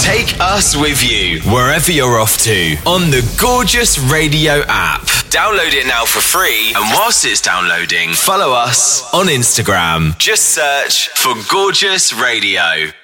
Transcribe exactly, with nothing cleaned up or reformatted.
Take us with you wherever you're off to on the Gorgeous Radio app. Download it now for free, and whilst it's downloading, follow us on Instagram. Just search for Gorgeous Radio.